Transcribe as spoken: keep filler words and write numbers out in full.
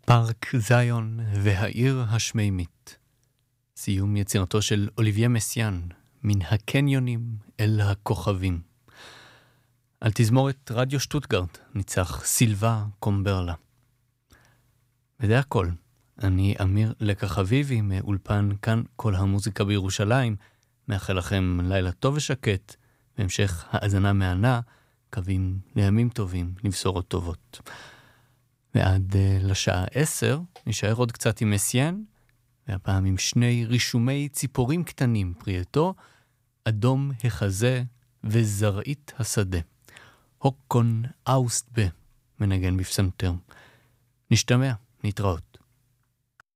פארק זיון והעיר השמימית. סיום יצירתו של אוליביה מסיאן, מן הקניונים אל הכוכבים. על תזמורת רדיו שטוטגרט ניצח סילבה קומברלה. וזה הכל. אני אמיר לקח חביבי מאולפן כאן כל המוזיקה בירושלים. מאחל לכם לילה טוב ושקט, בהמשך האזנה מענה, קווים לימים טובים, לבשורות טובות. ועד uh, לשעה עשר נשאר עוד קצת עם מסיאן, והפעם עם שני רישומי ציפורים קטנים, פרייתו, אדום החזה וזרעית השדה. הוקון אוסט ב, מנגן בפסנתר. נשתמע, נתראות.